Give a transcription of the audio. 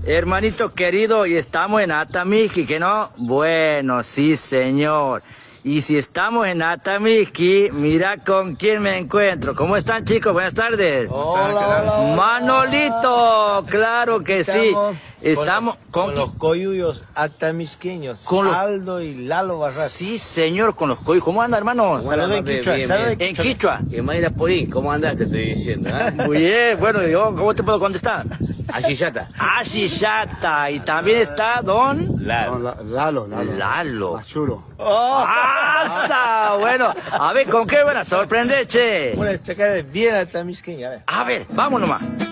Hermanito querido, y estamos en Atamizki, ¿que no? Bueno, sí, señor. Y si estamos en Atamizki, mira con quién me encuentro. ¿Cómo están, chicos? Buenas tardes. Hola. Manolito, claro que sí. Estamos con los coyuyos atamizqueños, Aldo y Lalo Barraza. Sí, señor, con los coyuyos. ¿Cómo anda, hermano? Saludos en Quichua. En Quichua. Y Mayra Porín, ¿cómo andaste? Estoy diciendo, ¿eh? Muy bien, bueno, yo, ¿cómo te puedo contestar? Ashillata. Ashillata. Y también está Don... Lalo. Machuro. ¡Asa! Bueno, a ver, ¿con qué van a sorprender, che? Bueno, checar bien atamizqueño, a ver. A ver, vamos nomás.